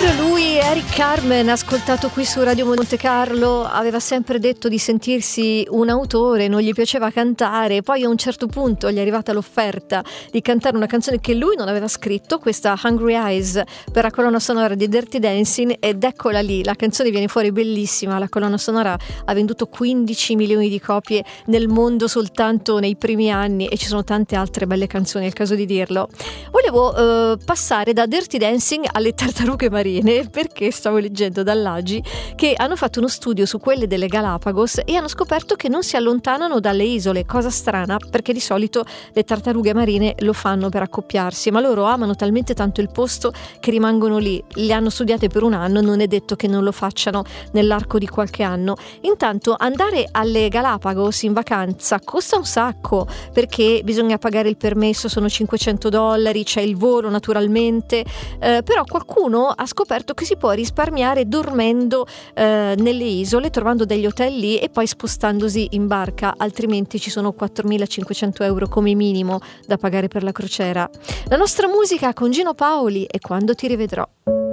Proprio lui, Eric Carmen, ascoltato qui su Radio Monte Carlo, aveva sempre detto di sentirsi un autore, non gli piaceva cantare, poi a un certo punto gli è arrivata l'offerta di cantare una canzone che lui non aveva scritto, questa Hungry Eyes, per la colonna sonora di Dirty Dancing, ed eccola lì, la canzone viene fuori bellissima, la colonna sonora ha venduto 15 milioni di copie nel mondo soltanto nei primi anni, e ci sono tante altre belle canzoni, è il caso di dirlo. Volevo passare da Dirty Dancing alle tartarughe marine, perché stavo leggendo dall'AGI che hanno fatto uno studio su quelle delle Galapagos e hanno scoperto che non si allontanano dalle isole, cosa strana perché di solito le tartarughe marine lo fanno per accoppiarsi, ma loro amano talmente tanto il posto che rimangono lì. Le hanno studiate per un anno, non è detto che non lo facciano nell'arco di qualche anno. Intanto andare alle Galapagos in vacanza costa un sacco, perché bisogna pagare il permesso, sono $500, c'è il volo naturalmente, però qualcuno ha scoperto che si può risparmiare dormendo nelle isole, trovando degli hotel lì e poi spostandosi in barca, altrimenti ci sono 4.500 euro come minimo da pagare per la crociera. La nostra musica con Gino Paoli e Quando ti rivedrò.